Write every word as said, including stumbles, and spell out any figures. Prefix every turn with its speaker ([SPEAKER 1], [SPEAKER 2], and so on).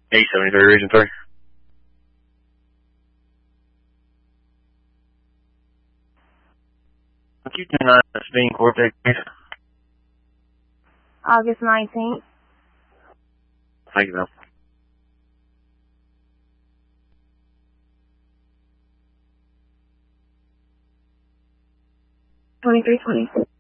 [SPEAKER 1] eight seventy-three, Region three. Q two nine, Sabine Cortex, please.
[SPEAKER 2] August nineteenth.
[SPEAKER 1] Thank you, ma'am.
[SPEAKER 2] twenty-three twenty.